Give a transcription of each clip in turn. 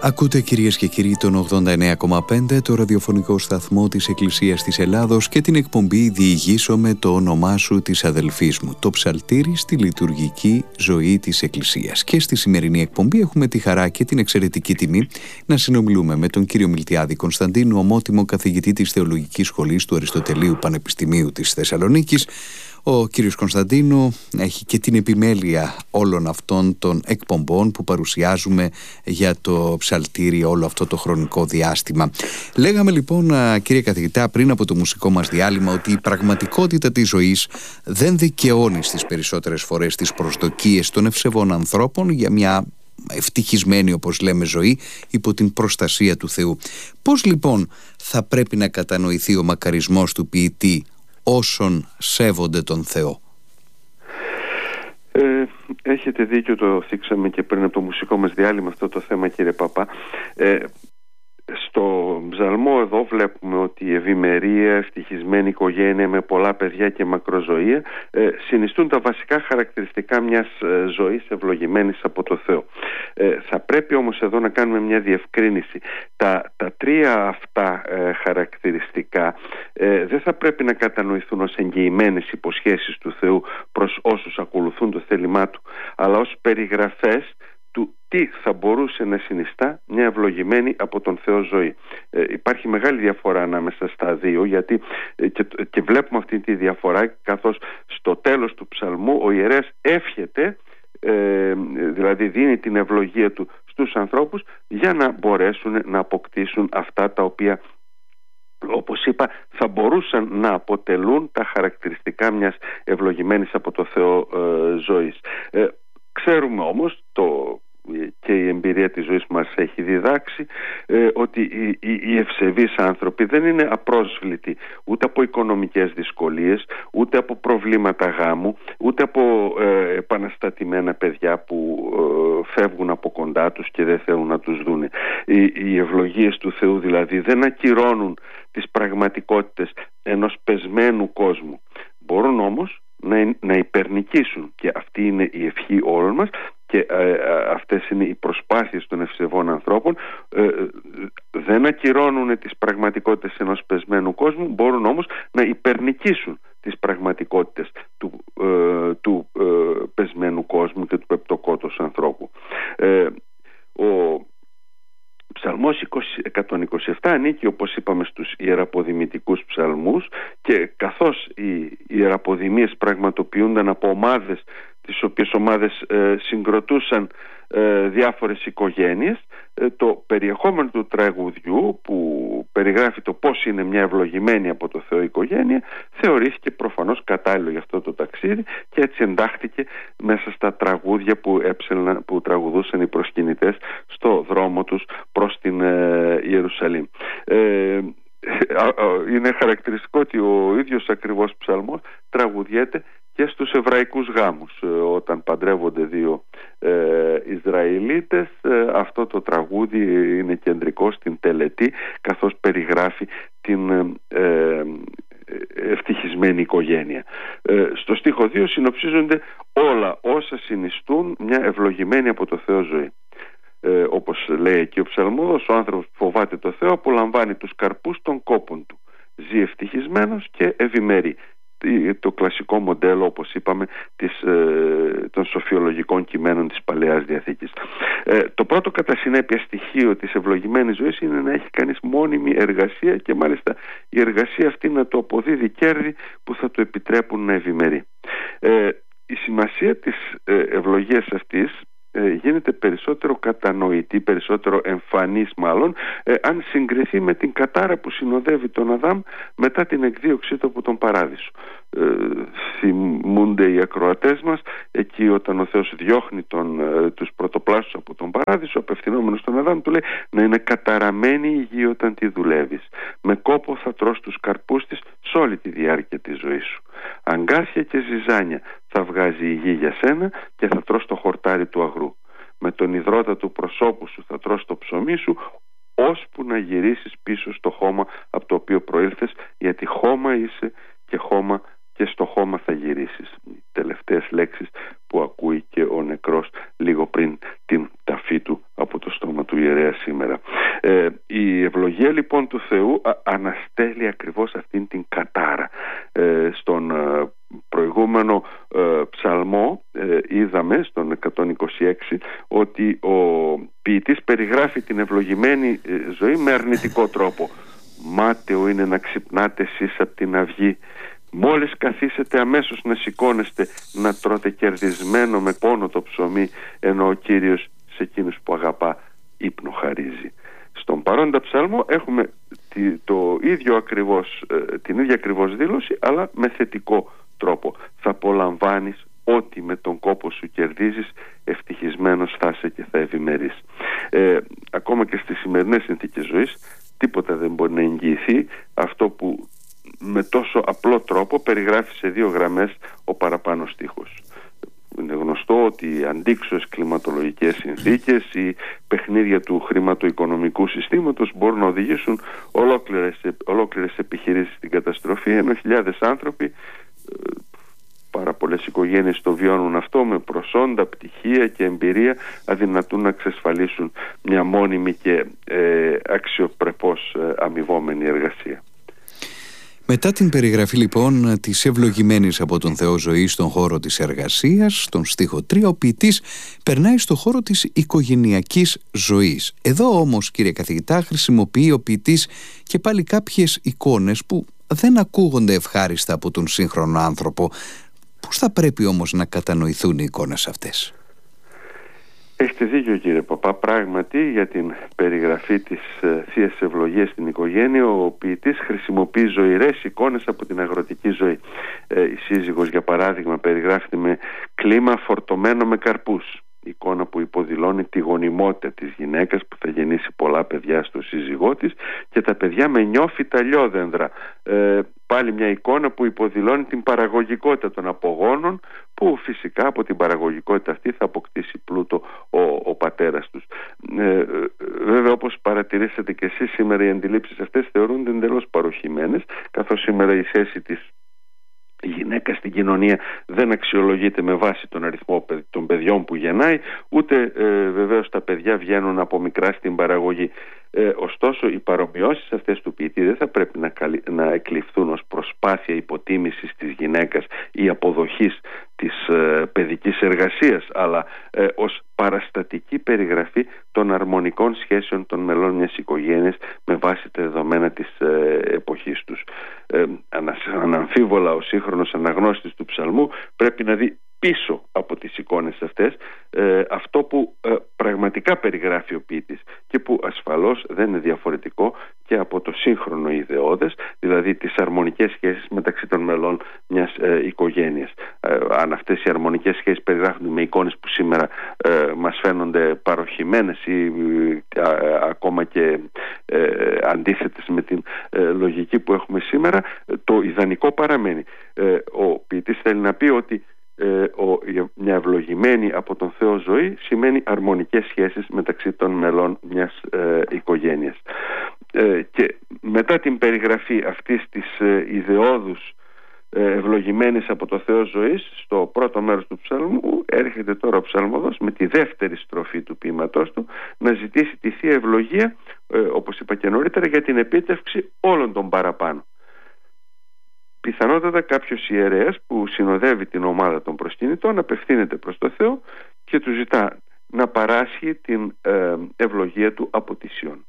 Ακούτε κυρίες και κύριοι τον 89,5, το ραδιοφωνικό σταθμό της Εκκλησίας της Ελλάδος και την εκπομπή «Διηγήσω με το όνομά σου» της αδελφής μου, το ψαλτήρι στη λειτουργική ζωή της Εκκλησίας. Και στη σημερινή εκπομπή έχουμε τη χαρά και την εξαιρετική τιμή να συνομιλούμε με τον κύριο Μιλτιάδη Κωνσταντίνου, ομότιμο καθηγητή της Θεολογικής Σχολής του Αριστοτελείου Πανεπιστημίου της Θεσσαλονίκης. Ο κύριος Κωνσταντίνου έχει και την επιμέλεια όλων αυτών των εκπομπών που παρουσιάζουμε για το ψαλτήρι όλο αυτό το χρονικό διάστημα. Λέγαμε λοιπόν, κύριε καθηγητά, πριν από το μουσικό μας διάλειμμα, ότι η πραγματικότητα της ζωής δεν δικαιώνει στις περισσότερες φορές τις προσδοκίες των ευσεβών ανθρώπων για μια ευτυχισμένη, όπως λέμε, ζωή υπό την προστασία του Θεού. Πώς λοιπόν θα πρέπει να κατανοηθεί ο μακαρισμός του ποιητή όσων σέβονται τον Θεό? Έχετε δίκιο, το θίξαμε και πριν από το μουσικό μας διάλειμμα αυτό το θέμα, κύριε Παπά. Στο ψαλμό εδώ βλέπουμε ότι η ευημερία, ευτυχισμένη οικογένεια με πολλά παιδιά και μακροζωία συνιστούν τα βασικά χαρακτηριστικά μιας ζωής ευλογημένης από το Θεό. Θα πρέπει όμως εδώ να κάνουμε μια διευκρίνηση. Τα τρία αυτά χαρακτηριστικά δεν θα πρέπει να κατανοηθούν ως εγγυημένες υποσχέσεις του Θεού προς όσους ακολουθούν το θέλημά του, αλλά ως περιγραφές του τι θα μπορούσε να συνιστά μια ευλογημένη από τον Θεό ζωή. Υπάρχει μεγάλη διαφορά ανάμεσα στα δύο, γιατί και βλέπουμε αυτή τη διαφορά καθώς στο τέλος του ψαλμού ο ιερέας εύχεται, δηλαδή δίνει την ευλογία του στους ανθρώπους για να μπορέσουν να αποκτήσουν αυτά τα οποία, όπως είπα, θα μπορούσαν να αποτελούν τα χαρακτηριστικά μιας ευλογημένης από το Θεό ζωής. Ξέρουμε όμως και η εμπειρία της ζωής μας έχει διδάξει ότι οι ευσεβείς άνθρωποι δεν είναι απρόσβλητοι ούτε από οικονομικές δυσκολίες, ούτε από προβλήματα γάμου, ούτε από επαναστατημένα παιδιά που φεύγουν από κοντά τους και δεν θέλουν να τους δούνε. Οι ευλογίες του Θεού δηλαδή δεν ακυρώνουν τις πραγματικότητες ενός πεσμένου κόσμου. Μπορούν όμως να υπερνικήσουν, και αυτή είναι η ευχή όλων μας και αυτές είναι οι προσπάθειες των ευσεβών ανθρώπων. Δεν ακυρώνουν τις πραγματικότητες ενός πεσμένου κόσμου, μπορούν όμως να υπερνικήσουν τις πραγματικότητες του πεσμένου κόσμου και του πεπτοκότος ανθρώπου. Ο Ψαλμός 127 ανήκει, όπως είπαμε, στους ιεραποδημητικούς ψαλμούς, και καθώς οι ιεραποδημίες πραγματοποιούνταν από ομάδες, τις οποίες ομάδες συγκροτούσαν διάφορες οικογένειες, το περιεχόμενο του τραγουδιού που περιγράφει το πώς είναι μια ευλογημένη από το Θεό οικογένεια θεωρήθηκε προφανώς κατάλληλο για αυτό το ταξίδι, και έτσι εντάχθηκε μέσα στα τραγούδια που τραγουδούσαν οι προσκυνητές στο δρόμο τους προς την Ιερουσαλήμ. Είναι χαρακτηριστικό ότι ο ίδιος ακριβώς ψαλμός τραγουδιέται και στους εβραϊκούς γάμους. Όταν παντρεύονται δύο Ισραηλίτες, αυτό το τραγούδι είναι κεντρικό στην τελετή, καθώς περιγράφει την ευτυχισμένη οικογένεια. Στο στίχο 2 συνοψίζονται όλα όσα συνιστούν μια ευλογημένη από το Θεό ζωή. Όπως λέει εκεί ο ψαλμόδος, ο άνθρωπος που φοβάται το Θεό απολαμβάνει τους καρπούς των κόπων του, ζει ευτυχισμένος και ευημερεί. Το κλασικό μοντέλο, όπως είπαμε, των σοφιολογικών κειμένων της Παλαιάς Διαθήκης. Το πρώτο κατά συνέπεια στοιχείο της ευλογημένης ζωής είναι να έχει κανείς μόνιμη εργασία, και μάλιστα η εργασία αυτή να το αποδίδει κέρδη που θα του επιτρέπουν να ευημερεί. Η σημασία της ευλογίας αυτής γίνεται περισσότερο κατανοητή, περισσότερο εμφανής μάλλον, αν συγκριθεί με την κατάρα που συνοδεύει τον Αδάμ μετά την εκδίωξή του από τον Παράδεισο. Θυμούνται οι ακροατές μας εκεί όταν ο Θεός διώχνει τους πρωτοπλάστους από τον Παράδεισο, απευθυνόμενος στον Αδάμ, του λέει να είναι καταραμένη η γη όταν τη δουλεύεις, με κόπο θα τρως τους καρπούς της σε όλη τη διάρκεια της ζωής σου. Αγκάθια και ζυζάνια θα βγάζει η γη για σένα και θα τρως το χορτάρι του αγρού. Με τον υδρότα του προσώπου σου θα τρως το ψωμί σου, ώσπου να γυρίσεις πίσω στο χώμα από το οποίο προήλθες, γιατί χώμα είσαι και στο χώμα θα γυρίσεις. Οι τελευταίες λέξεις που ακούει και ο νεκρός λίγο πριν την ταφή του από το στόμα του ιερέα σήμερα. Η ευλογία λοιπόν του Θεού αναστέλει ακριβώς αυτήν την κατάρα. Στον προηγούμενο ψαλμό είδαμε στον 126 ότι ο ποιητής περιγράφει την ευλογημένη ζωή με αρνητικό τρόπο. Μάταιο είναι να ξυπνάτε εσείς από την αυγή, μόλις καθίσετε αμέσως να σηκώνεστε, να τρώτε κερδισμένο με πόνο το ψωμί, ενώ ο Κύριος σε εκείνους που αγαπά ύπνο χαρίζει. Στον παρόντα ψάλμο έχουμε την ίδια ακριβώς δήλωση, αλλά με θετικό τρόπο. Θα απολαμβάνεις ό,τι με τον κόπο σου κερδίζεις, ευτυχισμένος θα είσαι και θα ευημερείς. Ακόμα και στις σημερινές συνθήκες ζωής τίποτα δεν μπορεί να εγγυηθεί αυτό που με τόσο απλό τρόπο περιγράφει σε 2 γραμμές ο παραπάνω στίχος. Είναι γνωστό ότι οι αντίξωες κλιματολογικές συνθήκες, οι παιχνίδια του χρηματοοικονομικού συστήματος μπορούν να οδηγήσουν ολόκληρες επιχειρήσεις στην καταστροφή, ενώ χιλιάδες άνθρωποι, πάρα πολλές οικογένειες το βιώνουν αυτό, με προσόντα, πτυχία και εμπειρία αδυνατούν να εξασφαλίσουν μια μόνιμη και αξιοπρεπώς αμοιβόμενη εργασία. Μετά την περιγραφή λοιπόν της ευλογημένης από τον Θεό ζωής στον χώρο της εργασίας, στον στίχο 3, ο ποιητής περνάει στο χώρο της οικογενειακής ζωής. Εδώ όμως, κύριε καθηγητά, χρησιμοποιεί ο ποιητής και πάλι κάποιες εικόνες που δεν ακούγονται ευχάριστα από τον σύγχρονο άνθρωπο. Πώς θα πρέπει όμως να κατανοηθούν οι εικόνες αυτές? Έχετε δίκιο, κύριε Παπά. Πράγματι, για την περιγραφή της Θείας Ευλογίας στην οικογένεια, ο ποιητής χρησιμοποιεί ζωηρές εικόνες από την αγροτική ζωή. Η σύζυγος, για παράδειγμα, περιγράφεται με κλίμα φορτωμένο με καρπούς. Εικόνα που υποδηλώνει τη γονιμότητα της γυναίκας που θα γεννήσει πολλά παιδιά στο σύζυγό της, και τα παιδιά με νιόφυτα λιόδενδρα. Πάλι μια εικόνα που υποδηλώνει την παραγωγικότητα των απογόνων, που φυσικά από την παραγωγικότητα αυτή θα αποκτήσει πλούτο ο πατέρας τους. Βέβαια, όπως παρατηρήσατε και εσείς, σήμερα οι αντιλήψεις αυτές θεωρούνται εντελώς παροχημένες, καθώς σήμερα η θέση της η γυναίκα στην κοινωνία δεν αξιολογείται με βάση τον αριθμό των παιδιών που γεννάει, ούτε βεβαίως τα παιδιά βγαίνουν από μικρά στην παραγωγή. Ωστόσο, οι παρομοιώσεις αυτές του ποιητή δεν θα πρέπει να εκλειφθούν ως προσπάθεια υποτίμησης της γυναίκας ή αποδοχής της παιδικής εργασίας, αλλά ως παραστατική περιγραφή των αρμονικών σχέσεων των μελών μιας οικογένειας με βάση τα δεδομένα της εποχής τους. Αναμφίβολα, ο σύγχρονος αναγνώστης του ψαλμού πρέπει να δει πίσω από τις εικόνες αυτές αυτό που πραγματικά περιγράφει ο ποιητής, και που ασφαλώς δεν είναι διαφορετικό και από το σύγχρονο ιδεώδες, δηλαδή τις αρμονικές σχέσεις μεταξύ των μελών μιας οικογένειας. Αν αυτές οι αρμονικές σχέσεις περιγράφονται με εικόνες που σήμερα μας φαίνονται παροχημένες ή ακόμα και αντίθετες με την λογική που έχουμε σήμερα, το ιδανικό παραμένει. Ο ποιητής θέλει να πει ότι μια ευλογημένη από τον Θεό ζωή σημαίνει αρμονικές σχέσεις μεταξύ των μελών μιας οικογένειας. Και μετά την περιγραφή αυτής της ιδεώδους ευλογημένης από το Θεό ζωής, στο πρώτο μέρος του ψαλμού έρχεται τώρα ο ψαλμοδός με τη δεύτερη στροφή του ποίηματός του να ζητήσει τη Θεία Ευλογία, όπως είπα και νωρίτερα, για την επίτευξη όλων των παραπάνω. Πιθανότατα κάποιος ιερέας που συνοδεύει την ομάδα των προσκυνητών απευθύνεται προς το Θεό και του ζητά να παράσχει την ευλογία του από τη Σιών.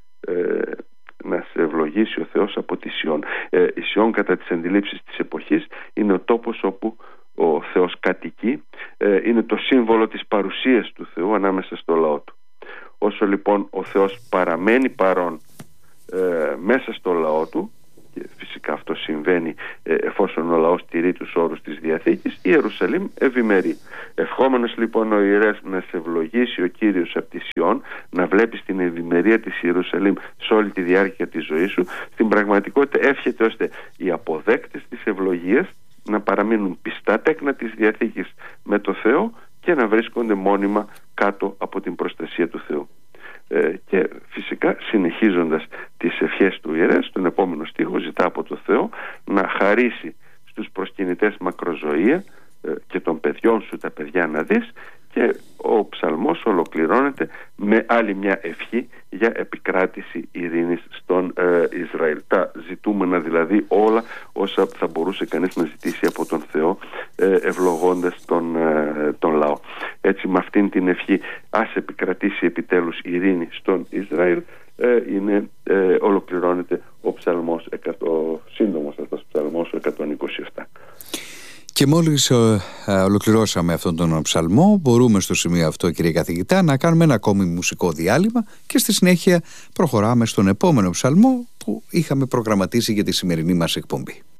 Να σε ευλογήσει ο Θεός από τη Σιών. Η Σιών, κατά τις αντιλήψεις της εποχής, είναι ο τόπος όπου ο Θεός κατοικεί, είναι το σύμβολο της παρουσίας του Θεού ανάμεσα στο λαό του. Όσο λοιπόν ο Θεός παραμένει παρόν μέσα στο λαό του, και φυσικά αυτό συμβαίνει εφόσον ο λαός τηρεί τους όρους της Διαθήκης, η Ιερουσαλήμ ευημερεί. Ευχόμενος λοιπόν ο ιερέας να σε ευλογήσει ο Κύριος από τη Σιών, να βλέπεις την ευημερία της Ιερουσαλήμ σε όλη τη διάρκεια της ζωής σου, στην πραγματικότητα εύχεται ώστε οι αποδέκτες της ευλογίας να παραμείνουν πιστά τέκνα της Διαθήκης με το Θεό και να βρίσκονται μόνιμα κάτω από την προστασία του Θεού. Και φυσικά, συνεχίζοντας τις ευχές του ιερέα, στον επόμενο στίχο ζητά από το Θεό να χαρίσει στους προσκυνητές μακροζωία και των παιδιών σου τα παιδιά να δεις, Και ο ψαλμός ολοκληρώνεται με άλλη μια ευχή για επικράτηση ειρήνης στον Ισραήλ. Τα ζητούμενα δηλαδή όλα όσα θα μπορούσε κανείς να ζητήσει από τον Θεό, ευλογώντας τον λαό. Έτσι, με αυτήν την ευχή, ας επικρατήσει επιτέλους ειρήνη στον Ισραήλ, ολοκληρώνεται ο ψαλμός, ο σύντομος αυτός ψαλμός, ο 127. Και μόλις ολοκληρώσαμε αυτόν τον ψαλμό, μπορούμε στο σημείο αυτό, κύριε καθηγητά, να κάνουμε ένα ακόμη μουσικό διάλειμμα και στη συνέχεια προχωράμε στον επόμενο ψαλμό που είχαμε προγραμματίσει για τη σημερινή μας εκπομπή.